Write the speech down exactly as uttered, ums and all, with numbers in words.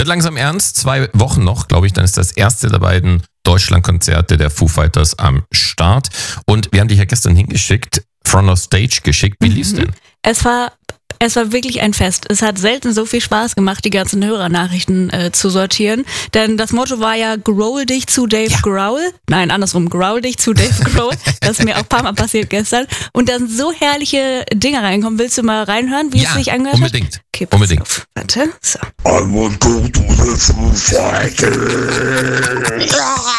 Wird langsam ernst, zwei Wochen noch, glaube ich, dann ist das erste der beiden Deutschlandkonzerte der Foo Fighters am Start. Und wir haben dich ja gestern hingeschickt, Front of Stage geschickt. Wie lief's denn? Es war... Es war wirklich ein Fest. Es hat selten so viel Spaß gemacht, die ganzen Hörernachrichten äh, zu sortieren. Denn das Motto war ja, growl dich zu Dave ja. Grohl. Nein, andersrum, growl dich zu Dave Grohl. Das ist mir auch ein paar Mal passiert gestern. Und da sind so herrliche Dinge reinkommen. Willst du mal reinhören, wie ja, es sich angehört unbedingt. hat? Okay, unbedingt. Auf. Warte, so. I will go to the Foo Fighters.